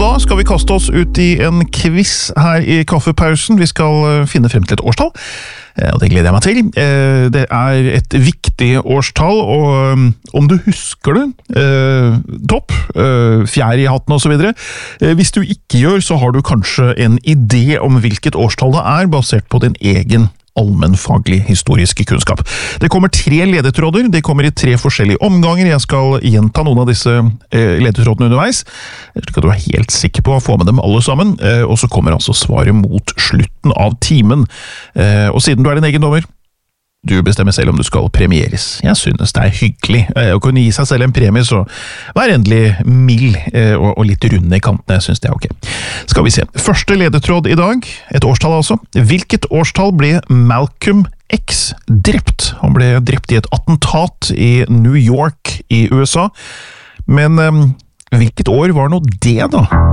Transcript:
da skal vi kaste oss ut i en quiz her i kaffepausen. Vi skal finne frem til et årstall, og det gleder jeg meg til. Det er et viktig årstall, og om du husker det, topp, fjær i hatten og så videre. Hvis du ikke gjør, så har du kanskje en idé om hvilket årstall det er, basert på din egen allmennfaglig historiske kunnskap. Det kommer 3 ledetråder, de kommer i 3 forskjellige omganger. Jeg skal gjenta noen av disse ledetrådene underveis, slik at du er helt sikker på å få med dem alle sammen, og så kommer altså svaret mot slutten av timen. Og siden du er din egen dommer, du bestemmer selv om du skal premieres. Jeg synes det er hyggelig å kunne gi seg selv en premie, så vær endelig mild og litt runde i kantene. Jeg synes det er ok. Skal vi se. Første ledetråd i dag, et årstall altså. Hvilket årstall ble Malcolm X drept? Han ble drept i et attentat i New York i USA. Men hvilket år var nå det da?